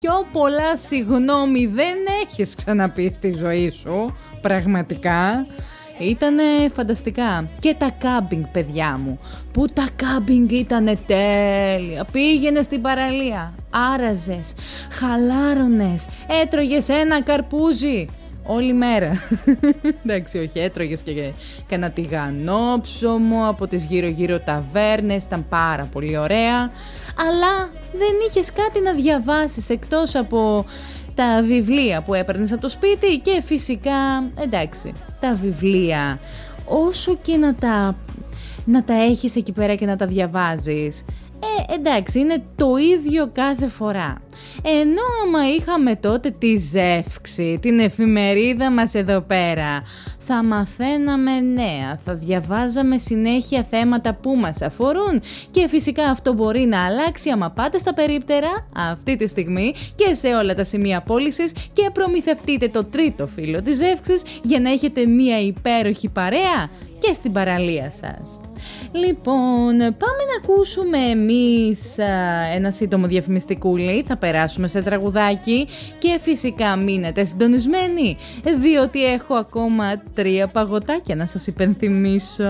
Πιο πολλά συγγνώμη δεν έχεις ξαναπεί στη ζωή σου, πραγματικά. Ήτανε φανταστικά. Και τα κάμπινγκ, παιδιά μου, που τα κάμπινγκ ήτανε τέλεια. Πήγαινες στην παραλία, άραζες, χαλάρωνες, έτρωγες ένα καρπούζι όλη μέρα. Εντάξει, όχι, έτρωγες και κανένα τηγανόψωμο από τις γύρω-γύρω ταβέρνες, ήταν πάρα πολύ ωραία. Αλλά δεν είχες κάτι να διαβάσεις εκτός από τα βιβλία που έπαιρνες από το σπίτι και φυσικά, εντάξει, τα βιβλία όσο και να τα έχεις εκεί πέρα και να τα διαβάζεις, εντάξει, είναι το ίδιο κάθε φορά. Ενώ άμα είχαμε τότε τη Ζεύξη, την εφημερίδα μας εδώ πέρα, θα μαθαίναμε νέα, θα διαβάζαμε συνέχεια θέματα που μας αφορούν και φυσικά αυτό μπορεί να αλλάξει άμα πάτε στα περίπτερα αυτή τη στιγμή και σε όλα τα σημεία πώλησης και προμηθευτείτε το τρίτο φύλλο της Ζεύξης για να έχετε μία υπέροχη παρέα και στην παραλία σας. Λοιπόν, πάμε να ακούσουμε εμείς ένα σύντομο διαφημιστικούλι, θα περάσουμε σε τραγουδάκι και φυσικά μείνετε συντονισμένοι, διότι έχω ακόμα 3 παγωτάκια να σας υπενθυμίσω.